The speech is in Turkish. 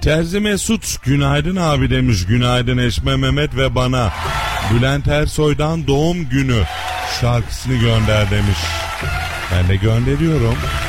Terzi Mesut günaydın abi demiş. Günaydın Eşme Mehmet ve bana. Bülent Ersoy'dan doğum günü şarkısını gönder demiş. Ben de gönderiyorum.